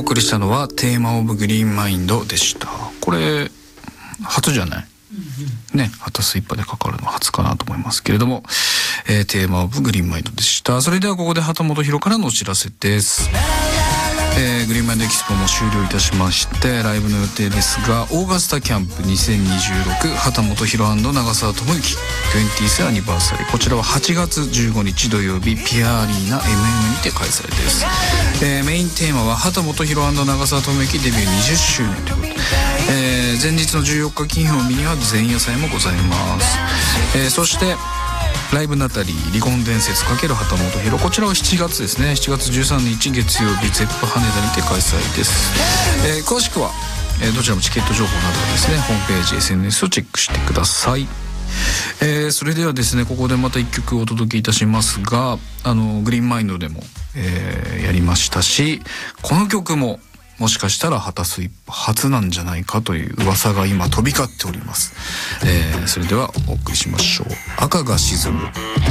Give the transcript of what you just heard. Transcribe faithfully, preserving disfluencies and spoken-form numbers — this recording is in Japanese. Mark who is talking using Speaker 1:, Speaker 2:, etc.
Speaker 1: 送りしたのはテーマオブグリーンマインドでした。これ初じゃない、うんうん、ね、ハタスイッパでかかるのは初かなと思いますけれども、えー、テーマオブグリーンマインドでした。それではここで旗本博からのお知らせです。えー、グリーンマインドエキスポも終了いたしまして、ライブの予定ですが、オーガスタキャンプにせんにじゅうろく旗本博長澤智之にじゅうさんアニバーサリー、こちらははちがつじゅうごにち土曜日ピアアリーナ エムエム にて開催です。えー、メインテーマは旗本博長澤智之デビューにじゅっしゅうねんということで、えー、前日のじゅうよっか金曜日には前夜祭もございます。えー、そしてライブナタリー離婚伝説×旗本博、こちらはしちがつですね、しちがつじゅうさんにち月曜日ゼップ羽田にて開催です。えー、詳しくは、えー、どちらもチケット情報などはですねホームページ エスエヌエス をチェックしてください。えー、それではですね、ここでまたいっきょくお届けいたしますが、あのグリーンマインドでも、えー、やりましたし、この曲ももしかしたらハタスイッパ初なんじゃないかという噂が今飛び交っております。えー、それではお送りしましょう。赤が沈む。